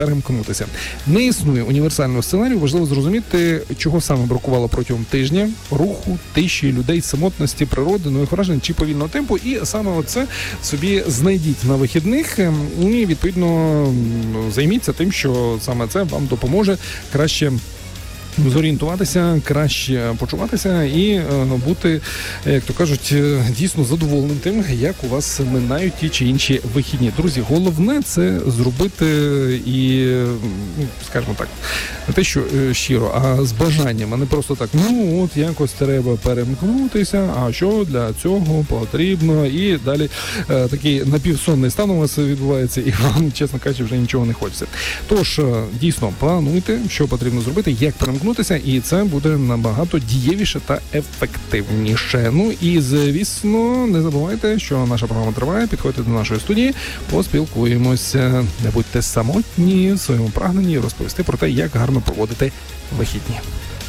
перемкнутися. Не існує універсального сценарію, важливо зрозуміти, чого саме бракувало протягом тижня: руху, тиші, людей, самотності, природи, нових вражень чи повільного темпу. І саме оце собі знайдіть на вихідних і, відповідно, займіться тим, що саме це вам допоможе краще зорієнтуватися, краще почуватися і бути, як то кажуть, дійсно задоволеним тим, як у вас минають ті чи інші вихідні. Друзі, головне це зробити і, скажімо так, не те, що щиро, а з бажанням, а не просто так, от якось треба перемкнутися, а що для цього потрібно, і далі такий напівсонний стан у вас відбувається, і вам, чесно кажучи, вже нічого не хочеться. Тож, дійсно, плануйте, що потрібно зробити, як перемкнутися, і це буде набагато дієвіше та ефективніше. Ну і, звісно, не забувайте, що наша програма триває. Підходьте до нашої студії, поспілкуємося. Не будьте самотні в своєму прагненні розповісти про те, як гарно проводити вихідні.